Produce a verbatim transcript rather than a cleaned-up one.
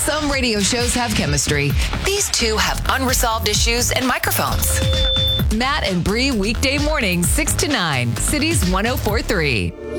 Some radio shows have chemistry. These two have unresolved issues and microphones. Matt and Bree, weekday mornings, six to nine, Cities one oh four point three.